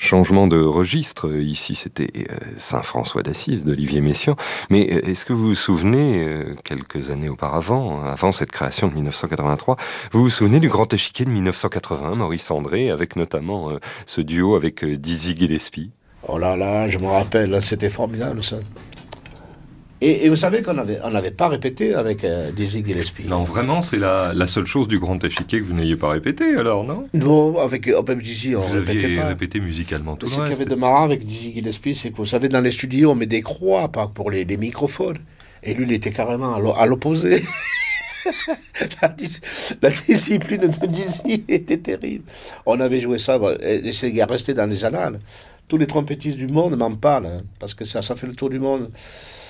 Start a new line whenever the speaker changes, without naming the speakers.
changement de registre. Ici, c'était Saint-François d'Assise d'Olivier Messiaen. Mais est-ce que vous vous souvenez, quelques années auparavant, avant cette création de 1983, vous vous souvenez du Grand Échiquier de 1980, Maurice André, avec notamment ce duo avec Dizzy Gillespie?
Oh là là, je me rappelle, c'était formidable ça. Et vous savez qu'on n'avait pas répété avec Dizzy Gillespie.
Non, vraiment, c'est la seule chose du Grand Échiquier que vous n'ayez pas répété, alors, non?
Non, avec même Dizzy, on
Vous
répétait
aviez
pas.
répété musicalement tout
Ce
le
qu'il y
reste.
avait de marrant avec Dizzy Gillespie, c'est que vous savez, dans les studios, on met des croix pas pour les microphones. Et lui, il était carrément à l'opposé. La discipline de Dizzy était terrible. On avait joué ça, et c'est resté dans les annales. Tous les trompettistes du monde m'en parlent, hein, parce que ça fait le tour du monde.